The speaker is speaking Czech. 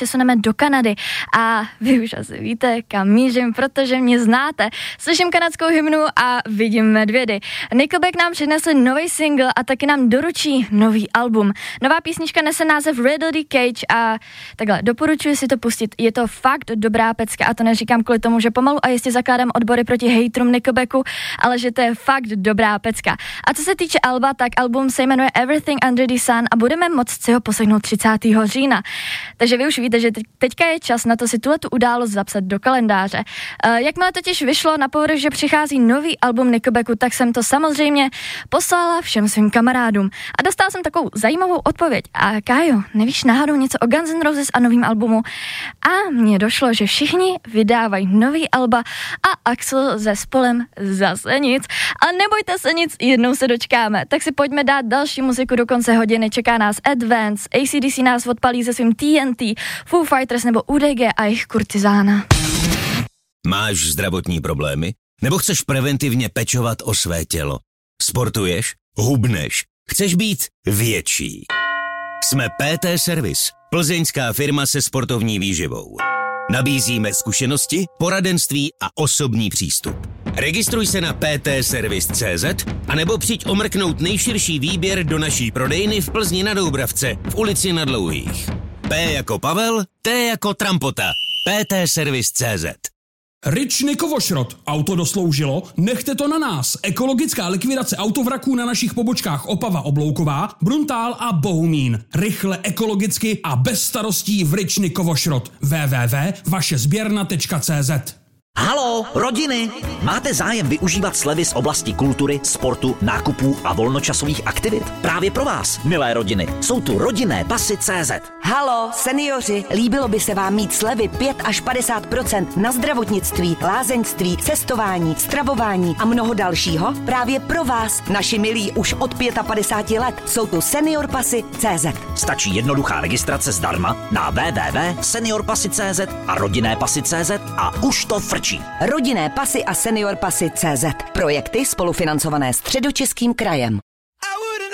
přesuneme do Kanady a vy už asi víte, kam mířím, protože mě znáte. Slyším kanadskou hymnu a vidím medvědy. Nickelback nám přinesl nový single a taky nám doručí nový album. Nová písnička nese název Riddle the Cage a takhle, doporučuji si to pustit. Je to fakt dobrá pecka a to neříkám kvůli tomu, že pomalu a jistě zakládám odbory proti hejtrům Nickelbacku, ale že to je fakt dobrá pecka. A co se týče alba, tak album se jmenuje Everything Under the Sun a budeme moct si ho poslechnout 30. října. Takže vy už víte, že teďka je čas na to si tuhletu událost zapsat do kalendáře. Jakmile totiž vyšlo na povrch, že přichází nový album Nickelbacku, tak jsem to samozřejmě poslala všem svým kamarádům. A dostala jsem takovou zajímavou odpověď. A Kájo, nevíš náhodou něco o Guns N' Roses a novým albumu? A mně došlo, že všichni vydávají nový alba a Axl se Spolem zase nic. Ale nebojte se nic, jednou se dočkáme. Tak si pojďme dát další muziku do konce hodiny. Čeká nás Advance, AC/DC nás odpalí se svým TNT, Foo Fighters nebo UDG a jejich Kurtizána. Máš zdravotní problémy? Nebo chceš preventivně pečovat o své tělo? Sportuješ? Hubneš? Chceš být větší? Jsme PT Service, plzeňská firma se sportovní výživou. Nabízíme zkušenosti, poradenství a osobní přístup. Registruj se na ptservice.cz anebo přijď omrknout nejširší výběr do naší prodejny v Plzni na Doubravce v ulici Na Dlouhých. P jako Pavel, T jako Trampota. ptservice.cz. Ričny Kovošrot. Auto dosloužilo? Nechte to na nás. Ekologická likvidace autovraků na našich pobočkách Opava Oblouková, Bruntál a Bohumín. Rychle, ekologicky a bez starostí v Ričny Kovošrot. www.vašezběrna.cz. Haló, rodiny! Máte zájem využívat slevy z oblasti kultury, sportu, nákupů a volnočasových aktivit? Právě pro vás, milé rodiny, jsou tu rodinné pasy CZ. Haló, seniori, líbilo by se vám mít slevy 5 až 50% na zdravotnictví, lázeňství, cestování, stravování a mnoho dalšího? Právě pro vás, naši milí už od 55 let, jsou tu senior pasy CZ. Stačí jednoduchá registrace zdarma na www.seniorpasy.cz a rodinné pasy.cz a už to frčí. Rodinné pasy a senior pasy CZ. Projekty spolufinancované Středočeským krajem.